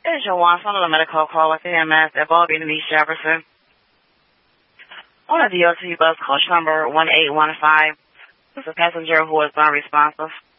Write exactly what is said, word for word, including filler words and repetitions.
It's your one from the medical call with A M S at Ball Bean and East Jefferson. On a D O T bus coach number one eight one five, this is a passenger who is unresponsive.